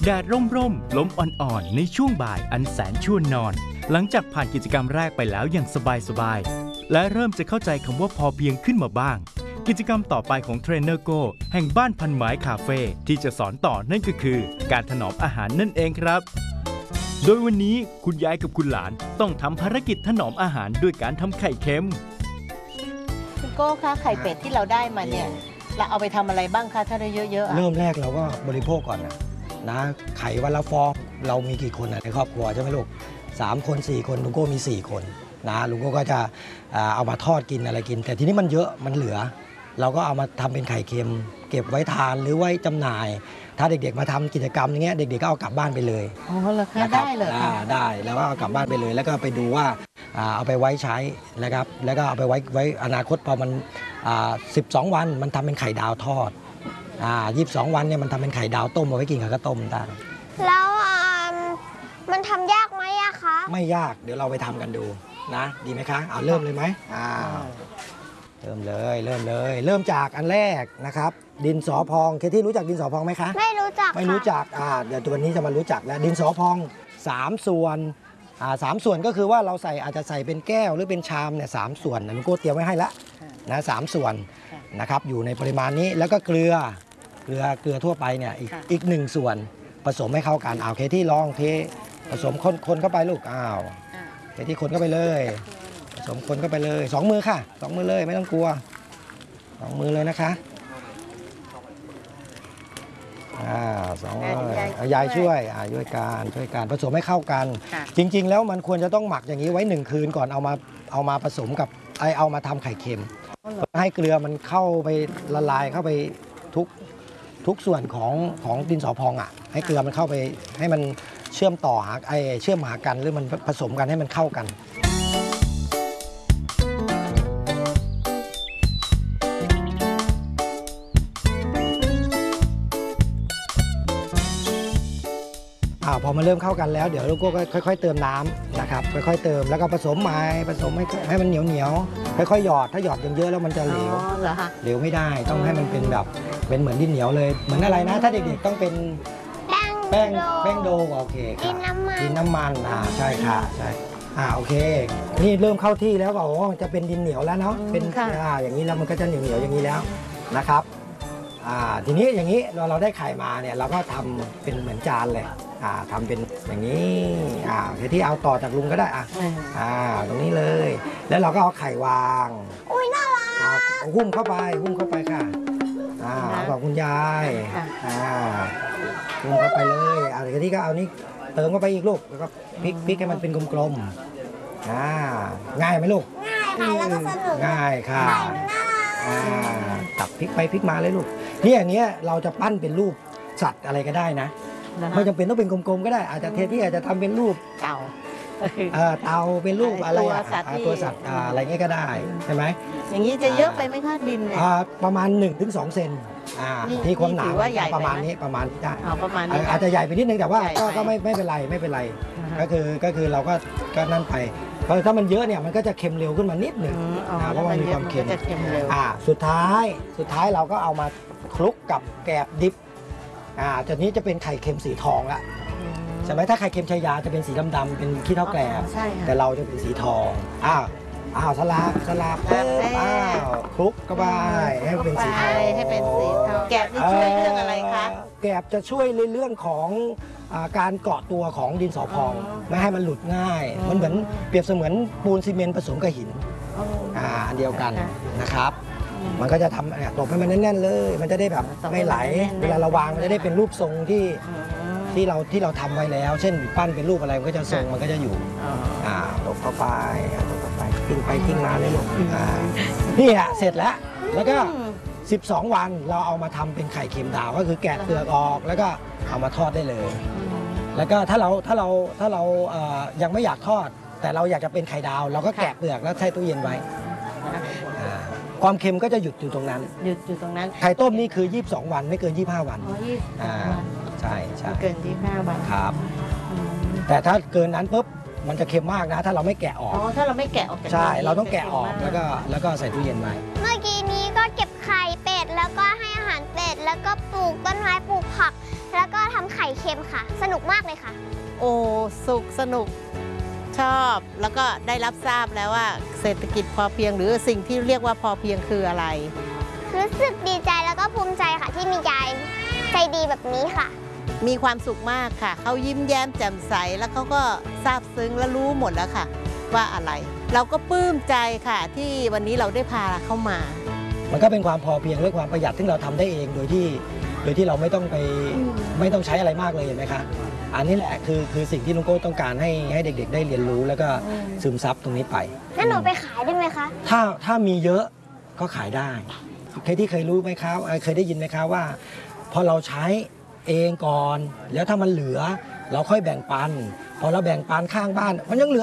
แดดร่มลมอ่อนๆในช่วงบ่ายอันแสนชวนนอน หลังจากผ่านกิจกรรมแรกไปแล้วอย่างสบายๆและเริ่มจะเข้าใจคำว่าพอเพียงขึ้นมาบ้างกิจกรรมต่อไปของเทรนเนอร์โก้แห่งบ้านพันไม้คาเฟ่ที่จะสอนต่อนั่นก็คือการถนอมอาหารนั่นเองครับโดยวันนี้คุณยายกับคุณหลานต้องทำภารกิจถนอมอาหารด้วยการทำไข่เค็มคุณโก้คะไข่เป็ดที่เราได้มาเนี่ยเราเอาไปทำอะไรบ้างคะถ้าได้เยอะๆเริ่มแรกเราก็บริโภคก่อนนะไข่วันละฟองเรามีกี่คนในครอบครัวใช่ไหมลูก3 คน 4 คนลุงโก้มี4 คนนะลุงโก้ก็จะเอามาทอดกินอะไรกินแต่ทีนี้มันเยอะมันเหลือเราก็เอามาทำเป็นไข่เค็มเก็บไว้ทานหรือไว้จำหน่ายถ้าเด็กๆมาทำกิจกรรมอย่างเงี้ยเด็กๆก็เอากลับบ้านไปเลยอ๋อเหรอคะได้เลยได้แล้วก็เอากลับบ้านไปเลยแล้วก็ไปดูว่าเอาไปไว้ใช้นะครับแล้วก็เอาไปไว้อนาคตพอมัน12 วันมันทำเป็นไข่ดาวทอด22 วันเนี่ยมันทำเป็นไข่ดาวต้มเอาไว้กินกับข้าวต้มได้แล้วมันทำยากไหมอะคะไม่ยากเดี๋ยวเราไปทำกันดูนะดีไหมคะเริ่มเลยไหมเริ่มเลยจากอันแรกนะครับดินสอพองเคที่รู้จักดินสอพองไหมคะไม่รู้จักไม่รู้จักเดี๋ยวตัวนี้จะมารู้จักแล้วดินสอพอง3 ส่วน3 ส่วนก็คือว่าเราอาจจะใส่เป็นแก้วหรือเป็นชามเนี่ย3 ส่วนลุงโก้เตรียมไว้ให้ละนะ3 ส่วนนะครับอยู่ในปริมาณนี้แล้วก็เกลือทั่วไปเนี่ยอีก1 ส่วนผสมให้เข้ากันเคที่ลองเทผสมคนเข้าไปลูกเคที่คนเข้าไปเลยผสมคนเข้าไปเลย2 มือค่ะ2 มือเลยไม่ต้องกลัว2 มือเลยนะคะ2 มือยายช่วยการผสมให้เข้ากันจริงๆแล้วมันควรจะต้องหมักอย่างนี้ไว้1 คืนก่อนเอามาผสมกับเอามาทำไข่เค็มให้เกลือมันเข้าไปละลายเข้าไปทุกส่วนของดินสอพองให้เกลือมันเข้าไปให้มันเชื่อมต่อเชื่อมหากันหรือมันผสมกันให้มันเข้ากันพอมันเริ่มเข้ากันแล้วเดี๋ยวลูกก็ค่อยๆเติมน้ำนะครับค่อยๆเติมแล้วก็ผสมให้มันเหนียวค่อยๆหยอดถ้าหยอดเยอะๆแล้วมันจะเหลวเหลวไม่ได้ต้องให้มันเป็นแบบเป็นเหมือนดินเหนียวเลยเหมือนอะไรนะถ้าเด็กๆต้องเป็นแป้งโดโอเคค่ะดินน้ำมันใช่ค่ะใช่โอเคนี่เริ่มเข้าที่แล้วบอกว่าจะเป็นดินเหนียวแล้วเนาะเป็นอย่างนี้แล้วมันก็จะเหนียวอย่างนี้แล้วนะครับทีนี้อย่างนี้เราได้ไข่มาเนี่ยเราก็ทำเป็นเหมือนจานเลยทำเป็นอย่างนี้ที่เอาต่อจากลุงก็ได้ตรงนี้เลยแล้วเราก็เอาไข่วางน่ารักหุ้มเข้าไปค่ะบอกคุณยายหุ้มเข้าไปเลยเดี๋ยวที่ก็เอานี่เติมเข้าไปอีกลูกแล้วก็พลิกให้มันเป็นกลมๆง่ายไหมลูกง่ายค่ะแล้วก็สนุกง่ายค่ะตับพลิกไปพลิกมาเลยลูกนี่อย่างเงี้ยเราจะปั้นเป็นรูปสัตว์อะไรก็ได้นะไม่จำเป็นต้องเป็นกลมๆก็ได้อาจจะอาจจะทำเป็นรูปเต่าเป็นรูปอะไรตัวสัตว์อะไรเงี้ยก็ได้ใช่ไหมอย่างนี้จะเยอะไปไหมคะดินเนี่ยประมาณ 1-2 เซนที่ความหนาประมาณนี้ได้อาจจะใหญ่ไปนิดนึงแต่ว่าก็ไม่เป็นไรก็คือเราก็นั่นไปเพราะถ้ามันเยอะเนี่ยมันก็จะเค็มเร็วขึ้นมานิดหนึ่งเพราะมันมีความเค็มสุดท้ายเราก็เอามาคลุกกับแกบดิบจากนี้จะเป็นไข่เค็มสีทองละใช่ไหมถ้าไข่เค็มชายาจะเป็นสีดำๆเป็นขี้เถ้าแกลบแต่เราจะเป็นสีทองสลับคลุกก็ไปให้เป็นสีทองแกบนี่ช่วยเรื่องอะไรคะแกบจะช่วยในเรื่องของการเกาะตัวของดินสอพองไม่ให้มันหลุดง่ายมันเหมือนเปรียบเสมือนปูนซีเมนต์ผสมกับหินอันเดียวกันนะครับมันก็จะทำตบให้มันแน่นๆเลยมันจะได้แบบไม่ไหลเวลาเราวางมันจะได้เป็นรูปทรงที่เราทำไว้แล้วเช่นปั้นเป็นรูปอะไรมันก็จะทรงมันก็จะอยู่ตบเข้าไปทิ้งไปทิ้งมาเลยลูกนี่เสร็จแล้วก็12 วันเราเอามาทำเป็นไข่เค็มดาวก็คือแกะเปลือกออกแล้วก็เอามาทอดได้เลยแล้วก็ถ้าเรายังไม่อยากทอดแต่เราอยากจะเป็นไข่ดาวเราก็แกะเปลือกแล้วใส่ตู้เย็นไว้ความเค็มก็จะหยุดอยู่ตรงนั้นไข่ต้มนี่คือ22 วันไม่เกิน25 วันใช่เกิน25 วันครับแต่ถ้าเกินนั้นปุ๊บมันจะเค็มมากนะถ้าเราไม่แกะออกถ้าเราไม่แกะออกใช่เราต้องแกะออกแล้วก็ใส่ตู้เย็นไว้เมื่อกี้นี้ก็เก็บไข่เป็ดแล้วก็ให้อาหารเป็ดแล้วก็ปลูกต้นไม้ปลูกผักแล้วก็ทำไข่เค็มค็มค่ะ สนุกมากเลยค่ะโอ้สุขสนุกชอบแล้วก็ได้รับทราบแล้วว่าเศรษฐกิจพอเพียงหรือสิ่งที่เรียกว่าพอเพียงคืออะไรรู้สึกดีใจแล้วก็ภูมิใจค่ะ ที่มียายใจดีแบบนี้ค่ะมีความสุขมากค่ะเขายิ้มแย้มแจ่มใสแล้วเขาก็ซาบซึ้งและรู้หมดแล้วค่ะ ว่าอะไร เราก็ปลื้มใจค่ะ ที่วันนี้เราได้พาเข้ามามันก็เป็นความพอเพียงและความประหยัดที่เราทำได้เองโดยที่เราไม่ต้องใช้อะไรมากเลยเห็นไหมคะอันนี้แหละคือสิ่งที่ลุงโก้ต้องการให้เด็กๆ ได้เรียนรู้แล้วก็ซึมซับตรงนี้ไปงั้นหนูไปขายได้ไหมคะถ้ามีเยอะก็ขายได้เคยรู้ไหมครับเคยได้ยินไหมครับว่าพอเราใช้เองก่อนแล้วถ้ามันเหลือเราค่อยแบ่งปัน พอเราแบ่งปันข้างบ้านมันยังเหลือ